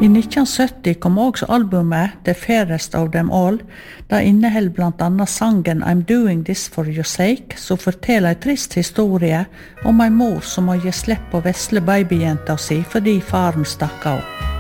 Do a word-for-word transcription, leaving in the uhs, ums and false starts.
I nitten sytti kom også albumet The Fairest of Them All. Det inneheld blant annet sangen I'm Doing This For Your Sake, som forteller en trist historie om en mor som må gi slipp på vesle babyjenta si fordi faren stakk av.